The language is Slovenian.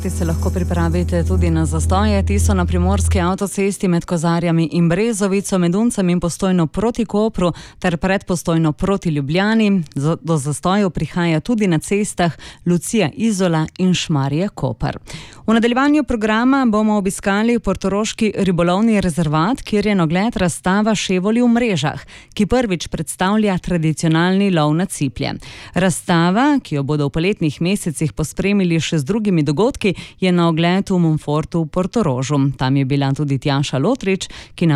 Se lahko pripravite tudi na zastoje. Ti so na primorski avtocesti med Kozarjami in Brezovico, med Uncem in Postojno proti Kopru ter pred Postojno proti Ljubljani. Do zastojev prihaja tudi na cestah Lucija Izola in Šmarje Koper. V nadaljevanju programa bomo obiskali portoroški ribolovni rezervat, kjer je na ogled razstava Ševoli v mrežah, ki prvič predstavlja tradicionalni lov na ciplje. Razstava, ki jo bodo v poletnih mesecih pospremili še z drugimi dogodki, je na ogled v Monfortu v Portorožu. Tam je bila tudi Tjaša Lotrič, ki nam